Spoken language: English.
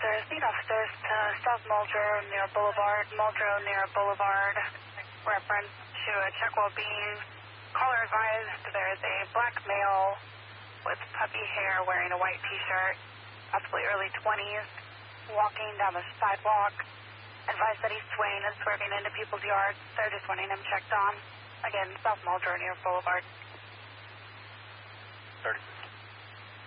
officers, need officers to South Muldrow near Boulevard, Muldrow near Boulevard, reference to a check while being. Caller advised there is a black male with puppy hair wearing a white t-shirt, possibly early 20s, walking down the sidewalk. Advised that he's swaying and swerving into people's yards. They're just wanting him checked on. Again, South Muldrow near Boulevard. 30.